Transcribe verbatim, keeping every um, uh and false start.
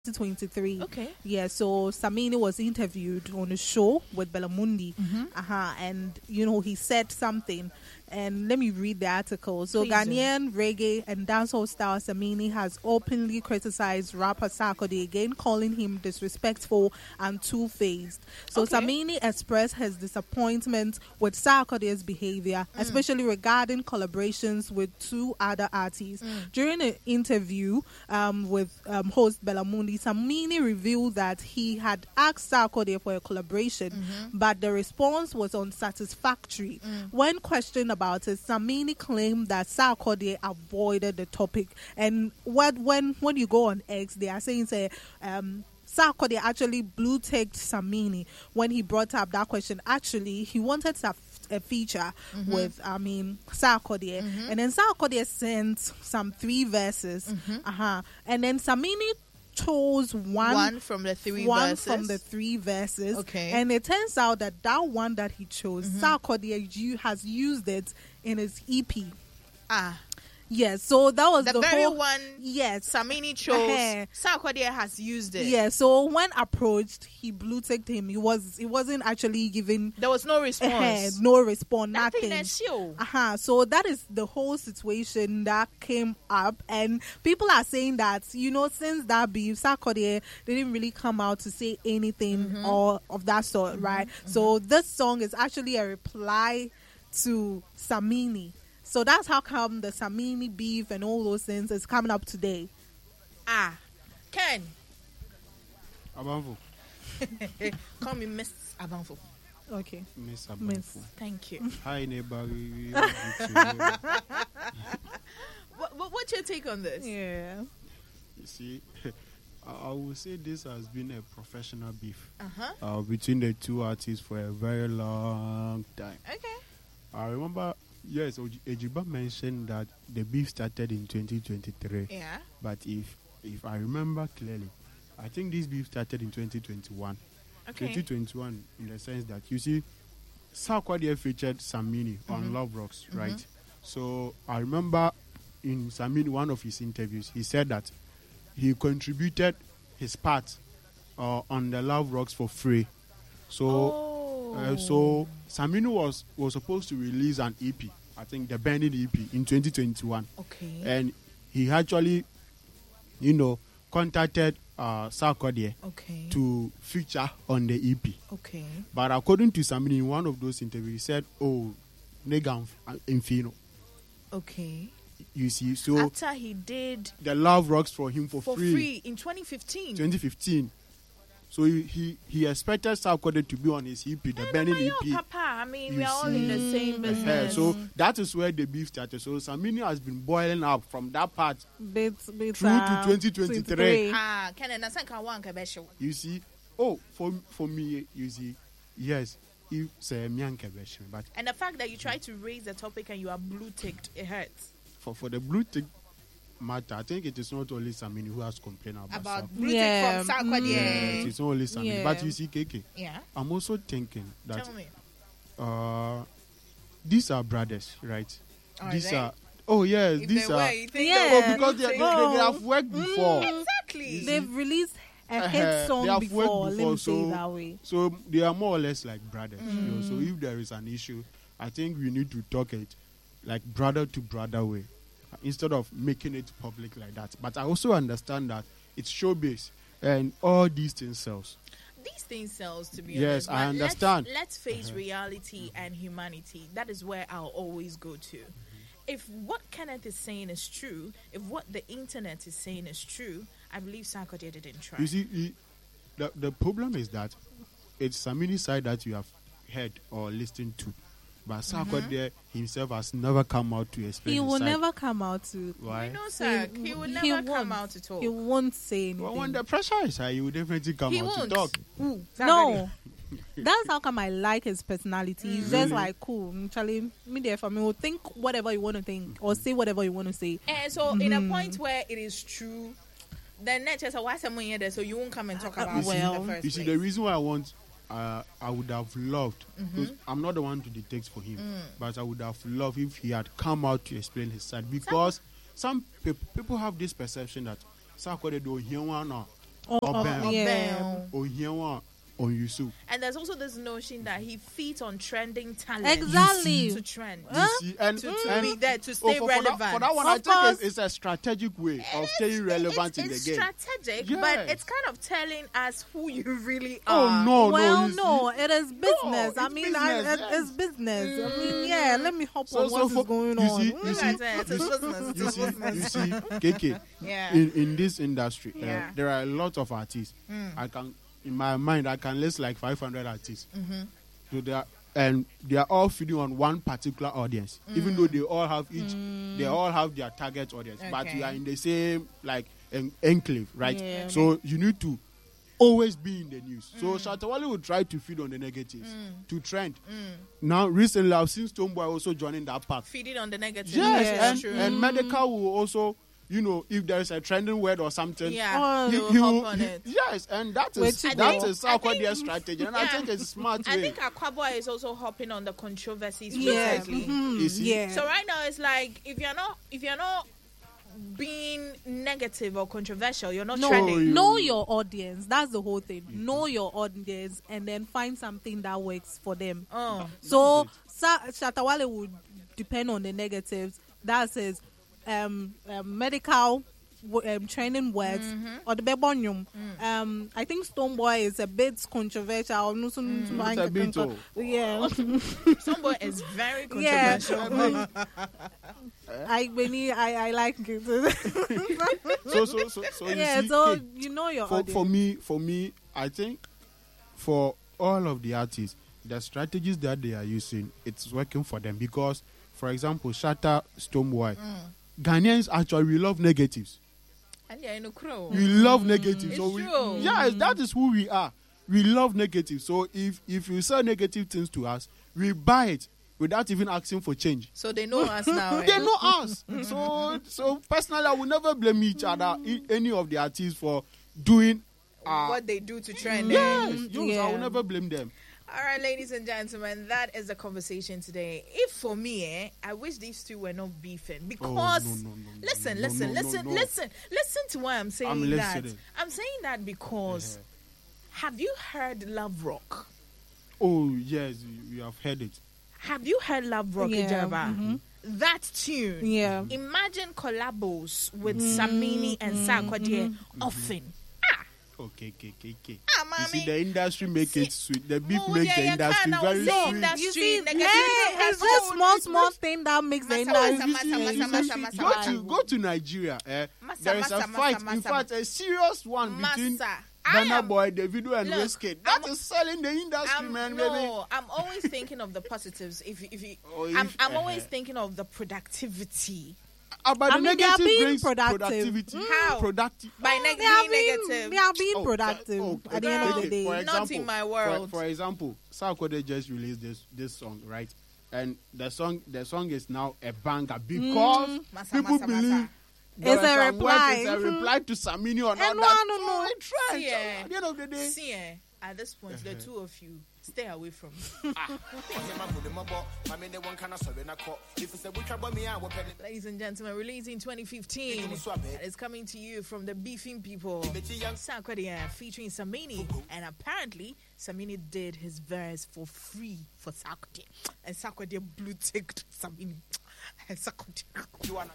twenty-three. Okay. Yeah, so Samini was interviewed on a show with Belamundi. Mm-hmm. Uh-huh. And, you know, he said something. And let me read the article. So, Please Ghanaian reggae and dancehall star Samini has openly criticized rapper Sarkodie again, calling him disrespectful and two-faced. So, Okay. Samini expressed his disappointment with Sarkodie's behavior, Mm. especially regarding collaborations with two other artists. Mm. During an interview um, with um, host Belamundi, Samini revealed that he had asked Sarkodie for a collaboration, Mm-hmm. but the response was unsatisfactory. Mm. When questioned about it, Samini claimed that Sarkodie avoided the topic. And what when when you go on X, they are saying, say, um, Sarkodie actually blue ticked Samini when he brought up that question. Actually, he wanted to have a feature Mm-hmm. with, I mean, Sarkodie. Mhm. And then Sarkodie sent some three verses. Mhm. Uh-huh. And then Samini chose one, One from the three one verses. from the three verses. Okay. And it turns out that that one that he chose, Mhm. Sarkodie u- has used it in his E P. Ah, Yes, so that was the, the, very whole. one Yes. Samini chose. Uh-huh. Sarkodie has used it. Yeah, so when approached, he blue ticked him. He was he wasn't actually giving There was no uh, response. no response, Nothing. nothing. That's you. Uh-huh. So that is the whole situation that came up, and people are saying that, you know, since that beef, Sarkodie didn't really come out to say anything Mhm. or of that sort, right? So this song is actually a reply to Samini. So that's how come the Samini beef and all those things is coming up today. Ah, Ken, Abanfo. call me Miss Abanfo. Okay. Miss Miss. Abanfo. Thank you. Hi, neighbor. We- we- we- what, what, what's your take on this? Yeah. You see, I I would say this has been a professional beef Uh-huh. uh, between the two artists for a very long time. Okay. I remember, yes, Oj- Ejiba mentioned that the beef started in twenty twenty-three. Yeah. But if if I remember clearly, I think this beef started in twenty twenty-one. Okay. twenty twenty-one, in the sense that, you see, Sarkodie featured Samini on Mhm. Love Rocks, Mhm. right? So I remember in Samini, one of his interviews, he said that he contributed his part uh, on the Love Rocks for free. So, Oh. uh, so Samini was was supposed to release an E P, I think the Bandit E P in twenty twenty-one, Okay. and he actually, you know, contacted uh, Sarkodie Okay. to feature on the E P. Okay. But according to Samini, in one of those interviews, he said, "Oh, nigga, infino." Okay. You see, so After he did the Love Rocks for him for, for free, free, in twenty fifteen. twenty fifteen. So he he, he expected Sarkodie to be on his E P, the Eh, Benin but E yo, P. Papa, I mean, You we are all in the see. same Mhm. Uh, business. so that is where the beef started. So Samini has been boiling up from that part Bit, bit, through to um, twenty twenty-three. Ah, Ken, and I think I want to be sure. You see, oh, for for me, you see, yes, if say Mianke version, but And the fact that you try to raise the topic and you are blue ticked, it hurts. for for the blue tick matter, I think it is not only Samini who has complained about, About Sarkodie. blue Yeah. tick from Sarkodie. Yes, it's not only Samini, Yeah. but you see, K K, Yeah. I'm also thinking that Tell me. uh, these are brothers, right? Are these they? are oh yes, If these they are were, you think Yeah. they oh were because blue they, they, tick? they have worked before. Exactly. They've released a Uh-huh. hit They song have before, worked let before, me say so- it that way. So they are more or less like brothers. You know? Mm. So if there is an issue, I think we need to talk it like brother to brother way, uh, instead of making it public like that. But I also understand that it's showbiz and all these things sells. These things sells, to be Yes, honest. I but understand. Let's, let's face Uh-huh. reality and humanity. That is where I'll always go to. If what Kenneth is saying is true, if what the internet is saying is true, I believe Sarkodie didn't try. You see, he, the the problem is that it's Samini's side that you have heard or listened to, but Sarkodie himself has never come out to explain. He his will side. never come out to. Why? You know, sir, He- he would he never come won't. out at all. He won't say anything. Well, when the pressure is high, he will definitely come He out won't. to talk. Ooh, No. That's how come I like his personality. He's Really? just like, cool. Charlie, me there for me. Will think whatever you want to think or say whatever you want to say. And so, in a Mhm. point where it is true, then not just why someone here there, so you won't come and talk Uh, about well, it in the first You see, place. the reason why I want, uh, I would have loved, Mhm. because I'm not the one to dictate for him, Mm. but I would have loved if he had come out to explain his side, because some peop- people have this perception that Sarkodie don't hear one or Oh, oh, Obem. yeah. Obem. Ohienwa on Yusuf. And there's also this notion that he feeds on trending talent. Exactly. To trend. You see, and, To, to and be there, to oh, stay for, for relevant. that, for that one, Of I think course. it's, it's a strategic way of It's- staying relevant it's, in it's the game. strategic, Yes. but it's kind of telling us who you really Oh are. no, Well, no, no, you see. it is business. I it's mean, I, business, it, yes. it's business. I mean, yeah. Let me hop So- on so what is for- going you on. see- Mm. you see- Like I said, it's you a see- business. You It's a see, business. you see, K K, Yeah. in, in this industry, uh, Yeah. there are a lot of artists. I can, in my mind, I can list like five hundred artists. Mm-hmm. So they are, and they are all feeding on one particular audience, even though they all have each, they all have their target audience, but Okay. we are in the same like en- enclave, right? Yeah. So you need to always be in the news. So Shatawale will try to feed on the negatives to trend. Now, recently, I've seen Stonebwoy also joining that path. Feeding on the negative. Yes, Yeah. and, True. and medical will also, you know, if there is a trending word or something, Yeah, Oh, he he, will he hop will, on he- it. yes, and that Wait, is I that think- is I South think- Korea's strategy, and I Yeah. think it's a smart I way. think Aquaboy is also hopping on the controversies Yeah. recently. Mhm. You see? Yeah. So right now it's like if you're not if you're not being negative or controversial, you're not No, trending. you- know your audience. That's the whole thing. Know your audience and then find something that works for them. Oh, So Sa- Shatawale would depend on the negatives. That says um, um, medical w- um, training words or the bebonium. Um, I think Stonebwoy is a bit controversial. No, so- It's a bit, oh. Yeah, somebody is very yeah. controversial. I really, I, I like it. So, so, so, so you yeah, see, so K, you know your for, audience. for me, for me, I think for all of the artists, the strategies that they are using, it's working for them because, for example, Shatta, Stonebwoy, Ghanaians actually we love negatives. And yeah, in a crow. We love negatives. It's so we, true. yes, that is who we are. We love negatives. So if if you sell negative things to us, we buy it without even asking for change. So they know us now. eh? They know us. so so personally, I will never blame each other, e- any of the artists for doing. Uh, what they do to trend. eh? yes, yes, I Yeah. will never blame them. All right, ladies and gentlemen, that is the conversation today. If for me, eh, I wish these two were not beefing because Oh, no, no, no, no, listen, no, listen, no, no, listen, no. listen, listen to why I'm saying I'm that. listening. I'm saying that because have you heard Love Rock? Oh yes, we, we have heard it. Have you heard Love Rock, Yeah, Ijaba? mhm. That tune. Yeah. Imagine collabos with Samini and Sarkodie often. Okay, okay, okay, okay. Ah, You see, mommy. the industry make it sweet. The beef Oh, makes yeah, the yeah, industry can, I very was saying sweet. that. You Street see, negative hey, has it's just food, small, it's small not- thing that makes the Masa, industry. masa, masa, sweet. masa, masa, masa, Go masa. to go to Nigeria. Eh, Masa, there is a masa, fight. masa, In masa. fact, a serious one between Masa. I Burna am- Boy, Davido, and Look, Wizkid. That I'm- is selling the industry, I'm, man, no, baby. I'm always thinking of the positives. If if you, Oh, I'm, if- I'm uh-huh. always thinking of the productivity Uh, but I the mean, they are negative being brings productive. productivity. How? Productive. by neg- They are being being, negative. they are being Oh, productive oh, at the end of girl, the day. For Not example, in my for- world. For, example, Sarkodie just released this this song, right? And the song the song is now a banger because Masa, people masa, believe masa. there It's are a some reply. words, It's a reply to Samini or not And that. no, no, So no. it trends. See, eh, At the end of the day, See, eh, at this point, the two of you stay away from me. Ladies and gentlemen, released in twenty fifteen, and it's coming to you from the Beefing People. Sarkodie featuring Samini, and apparently Samini did his verse for free for Sarkodie, and Sarkodie blue ticked Samini. And Sarkodie.